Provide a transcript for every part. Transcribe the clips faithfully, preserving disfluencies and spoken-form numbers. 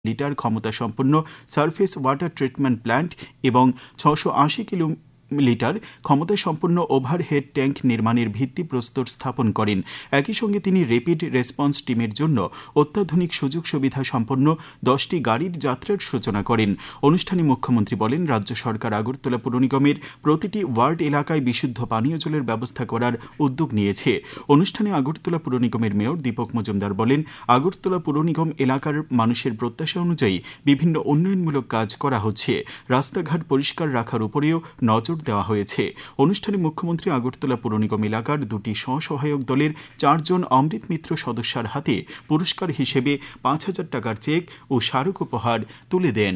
Litre ক্ষমতাসম্পন্ন surface water treatment plant এবং ছশো আশি কিলো লিটার ক্ষমতাসম্পন্ন ওভারহেড ট্যাঙ্ক নির্মাণের ভিত্তিপ্রস্তর স্থাপন করেন। একই সঙ্গে তিনি র্যাপিড রেসপন্স টিমের জন্য অত্যাধুনিক সুযোগ সুবিধা সম্পন্ন দশটি গাড়ির যাত্রার সূচনা করেন। অনুষ্ঠানে মুখ্যমন্ত্রী বলেন, রাজ্য সরকার আগরতলা পুর নিগমের প্রতিটি ওয়ার্ড এলাকায় বিশুদ্ধ পানীয় জলের ব্যবস্থা করার উদ্যোগ নিয়েছে। অনুষ্ঠানে আগরতলা পুর নিগমের মেয়র দীপক মজুমদার বলেন, আগরতলা পুর নিগম এলাকার মানুষের প্রত্যাশা অনুযায়ী বিভিন্ন উন্নয়নমূলক কাজ করা হচ্ছে। রাস্তাঘাট পরিষ্কার রাখার উপরেও নজর দেওয়া হয়েছে। অনুষ্ঠানে মুখ্যমন্ত্রী আগরতলা পুর নিগম এলাকার দুটি স্বসহায়ক দলের চারজন অমৃত মিত্র সদস্যের হাতে পুরস্কার হিসেবে পাঁচ হাজার টাকার চেক ও স্মারক উপহার তুলে দেন।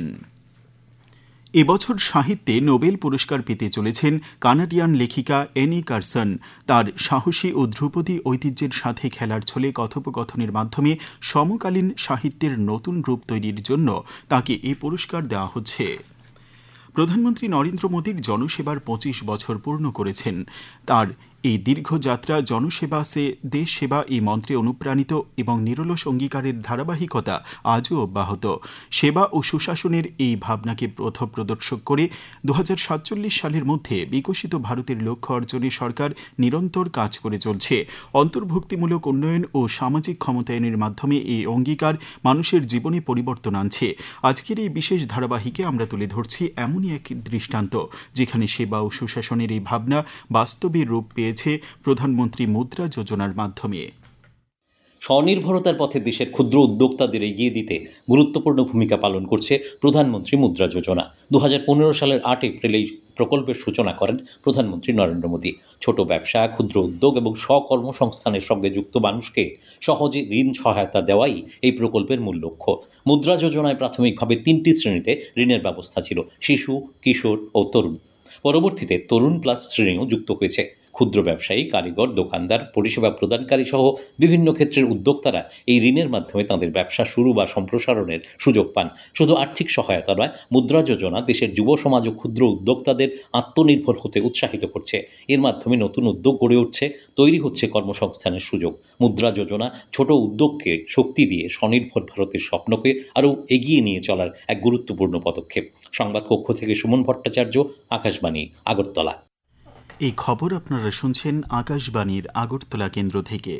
এবছর সাহিত্যে নোবেল পুরস্কার পেতে চলেছেন কানাডিয়ান লেখিকা এনি কারসন। তার সাহসী ও ধ্রুপদী ঐতিহ্যের সাথে খেলার ছলে কথোপকথনের মাধ্যমে সমকালীন সাহিত্যের নতুন রূপ তৈরির জন্য তাকে এই পুরস্কার দেওয়া হচ্ছে। প্রধানমন্ত্রী নরেন্দ্র মোদীর জনসেবার পঁচিশ বছর পূর্ণ করেছেন। তার এই দীর্ঘ যাত্রা জনসেবা সে দেশ সেবা এই মন্ত্রে অনুপ্রাণিত এবং নিরলস অঙ্গীকারের ধারাবাহিকতা আজও অব্যাহত। সেবা ও সুশাসনের এই ভাবনাকে পথপ্রদর্শক করে দু হাজার সাতচল্লিশ সালের মধ্যে বিকশিত ভারতের লক্ষ্য অর্জনে সরকার নিরন্তর কাজ করে চলছে। অন্তর্ভুক্তিমূলক উন্নয়ন ও সামাজিক ক্ষমতায়নের মাধ্যমে এই অঙ্গীকার মানুষের জীবনে পরিবর্তন আনছে। আজকের এই বিশেষ ধারাবাহিকে আমরা তুলে ধরছি এমনই এক দৃষ্টান্ত, যেখানে সেবা ও সুশাসনের এই ভাবনা বাস্তবে রূপ পেয়েছে প্রধানমন্ত্রী মুদ্রা যোজনার মাধ্যমে। স্বনির্ভরতার পথে দেশের ক্ষুদ্র উদ্যোক্তাদের এগিয়ে দিতে গুরুত্বপূর্ণ ভূমিকা পালন করছে প্রধানমন্ত্রী মুদ্রা যোজনা। দু হাজার পনেরো সালের আট এপ্রিল এই প্রকল্পের সূচনা করেন প্রধানমন্ত্রী নরেন্দ্র মোদী। ছোট ব্যবসা, ক্ষুদ্র উদ্যোগ এবং স্বকর্মসংস্থানের সঙ্গে যুক্ত মানুষকে সহজে ঋণ সহায়তা দেওয়াই এই প্রকল্পের মূল লক্ষ্য। মুদ্রা যোজনায় প্রাথমিকভাবে তিনটি শ্রেণীতে ঋণের ব্যবস্থা ছিল: শিশু, কিশোর ও তরুণ। পরবর্তীতে তরুণ প্লাস শ্রেণীও যুক্ত হয়েছে। ক্ষুদ্র ব্যবসায়ী, কারিগর, দোকানদার, পরিষেবা প্রদানকারী সহ বিভিন্ন ক্ষেত্রের উদ্যোক্তারা এই ঋণের মাধ্যমে তাদের ব্যবসা শুরু বা সম্প্রসারণের সুযোগ পান। শুধু আর্থিক সহায়তা নয়, মুদ্রা যোজনা দেশের যুব সমাজ ও ক্ষুদ্র উদ্যোক্তাদের আত্মনির্ভর হতে উৎসাহিত করছে। এর মাধ্যমে নতুন উদ্যোগ গড়ে উঠছে, তৈরি হচ্ছে কর্মসংস্থানের সুযোগ। মুদ্রা যোজনা ছোট উদ্যোগকে শক্তি দিয়ে স্বনির্ভর ভারতের স্বপ্নকে আরও এগিয়ে নিয়ে চলার এক গুরুত্বপূর্ণ পদক্ষেপ। সংবাদ কক্ষ থেকে সুমন ভট্টাচার্য, আকাশবাণী, আগরতলা। এই খবর আপনারা শুনছেন আকাশবাণীর আগরতলা কেন্দ্র থেকে।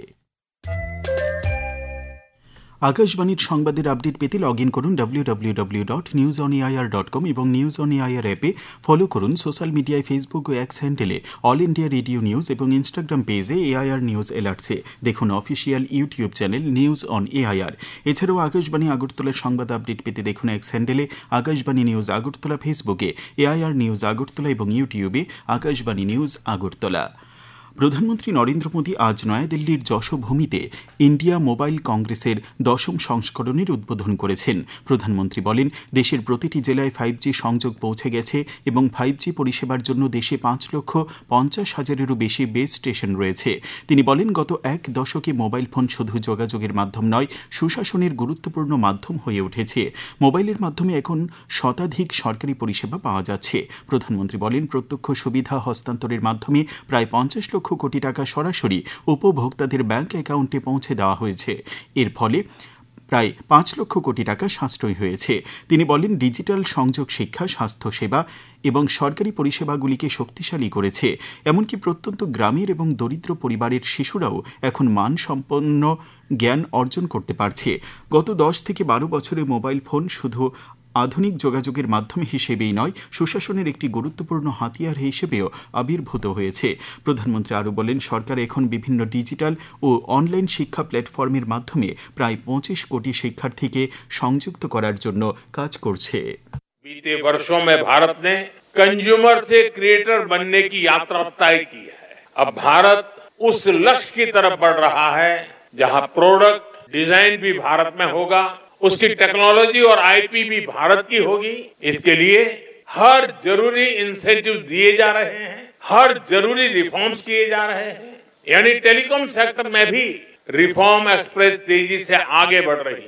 আকাশবাণীর সংবাদের আপডেট পেতে লগ ইন করুন W W W dot news on AIR dot com এবং নিউজ অন এআইআর অ্যাপে ফলো করুন। সোশ্যাল মিডিয়ায় ফেসবুক ও এক্স হ্যান্ডেলে অল ইন্ডিয়া রেডিও নিউজ এবং ইনস্টাগ্রাম পেজে এআইআর নিউজ অ্যালার্টসে দেখুন official YouTube channel news on AIR. এছাড়াও আকাশবাণী আগরতলার সংবাদ আপডেট পেতে দেখুন এক্স হ্যান্ডেলে আকাশবাণী নিউজ আগরতলা, ফেসবুকে এআইআর নিউজ আগরতলা এবং ইউটিউবে আকাশবাণী নিউজ আগরতলা। প্রধানমন্ত্রী নরেন্দ্র মোদী আজ নয়াদিল্লির যশোভূমিতে ইন্ডিয়া মোবাইল কংগ্রেসের দশম সংস্করণের উদ্বোধন করেছেন। প্রধানমন্ত্রী বলেন, দেশের প্রতিটি জেলায় ফাইভ জি সংযোগ পৌঁছে গেছে এবং ফাইভ জি পরিষেবার জন্য দেশে পাঁচ লক্ষ পঞ্চাশ হাজারেরও বেশি বেস স্টেশন রয়েছে। তিনি বলেন, গত এক দশকে মোবাইল ফোন শুধু যোগাযোগের মাধ্যম নয়, সুশাসনের গুরুত্বপূর্ণ মাধ্যম হয়ে উঠেছে। মোবাইলের মাধ্যমে এখন শতাধিক সরকারি পরিষেবা পাওয়া যাচ্ছে। প্রধানমন্ত্রী বলেন, প্রত্যক্ষ সুবিধা হস্তান্তরের মাধ্যমে প্রায় পঞ্চাশ লক্ষ কোটি টাকা সরাসরি উপভোক্তাদের ব্যাংক অ্যাকাউন্টে পৌঁছে দেওয়া হয়েছে। এর ফলে প্রায় পাঁচ লক্ষ কোটি টাকা সাশ্রয় হয়েছে। তিনি বলেন, ডিজিটাল সংযোগ শিক্ষা, স্বাস্থ্যসেবা এবং সরকারি পরিষেবাগুলিকে শক্তিশালী করেছে। এমনকি প্রত্যন্ত গ্রামের এবং দরিদ্র পরিবারের শিশুরাও এখন মানসম্পন্ন জ্ঞান অর্জন করতে পারছে। গত দশ থেকে বারো বছরে মোবাইল ফোন শুধু আধুনিক যোগাযোগের মাধ্যম হিসেবেই নয়, সুশাসনের একটি গুরুত্বপূর্ণ হাতিয়ার হিসেবেও আবির্ভূত হয়েছে। প্রধানমন্ত্রী আরও বলেন, সরকার এখন বিভিন্ন ডিজিটাল ও অনলাইন শিক্ষা প্ল্যাটফর্মের মাধ্যমে প্রায় পঁচিশ কোটি শিক্ষার্থীকে সংযুক্ত করার জন্য কাজ করছে। बीते वर्षों में भारत ने कंज्यूमर से क्रिएटर बनने की यात्रा तय की है। अब भारत उस लक्ष्य की तरफ बढ़ रहा है जहां प्रोडक्ट डिजाइन भी भारत में होगा, उसकी टेक्नोलॉजी और आईपी भी भारत की होगी। इसके लिए हर जरूरी इंसेंटिव दिए जा रहे हैं, हर जरूरी रिफॉर्म्स किए जा रहे हैं। यानी टेलीकॉम सेक्टर में भी रिफॉर्म एक्सप्रेस तेजी से आगे बढ़ रही है।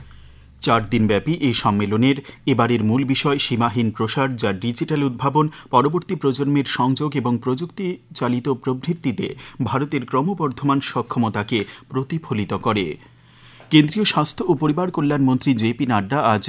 চার দিনব্যাপী এই সম্মেলনের এবারের মূল বিষয় সীমাহীন প্রসার, যা ডিজিটাল উদ্ভাবন, পরবর্তী প্রজন্মের সংযোগ এবং প্রযুক্তি চালিত প্রবৃত্তিতে ভারতের ক্রমবর্ধমান সক্ষমতাকে প্রতিফলিত করে। কেন্দ্রীয় স্বাস্থ্য ও পরিবার কল্যাণ মন্ত্রী জে পি নাড্ডা আজ